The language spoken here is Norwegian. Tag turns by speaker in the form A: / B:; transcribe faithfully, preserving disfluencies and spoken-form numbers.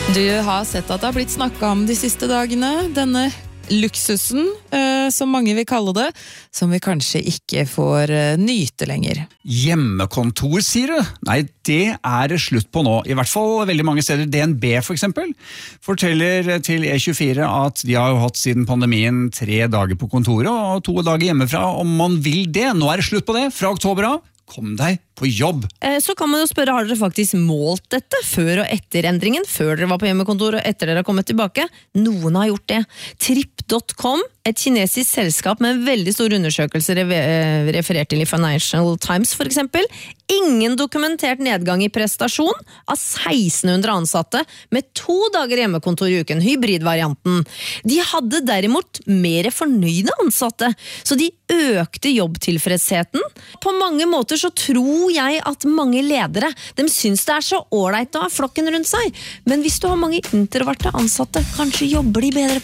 A: Du har sett at det har blitt snakket om de siste dagene, denne luksusen, eh, som mange vil kalle det, som vi kanskje ikke får eh, nyte lenger.
B: Hjemmekontor, sier du? Nei, det er det slutt på nå. I hvert fall veldig mange steder. D N B for eksempel forteller til E tjuefire at de har hatt siden pandemien tre dager på kontoret og to dager hjemmefra, om man vil det. Nå er det slutt på det, fra oktober av. Kom deg på jobb.
C: Så kan man jo spørre, har dere faktisk målt dette før og etter endringen, før dere var på hjemmekontor og etter dere har kommet tilbake? Noen har gjort det. Tripp punktum com, et kinesisk selskap med en veldig stor undersøkelse referert til i Financial Times for eksempel. Ingen dokumentert nedgang i prestasjon av seksten hundre ansatte med to dager hjemmekontor i uken, hybridvarianten. De hadde derimot mer fornøyde ansatte, så de økte jobbtilfredsheten. På mange måter så tror jeg at mange ledere, de syns det er så ålreit å ha flokken rundt seg, men hvis du har mange introverte ansatte, kanskje jobber de bedre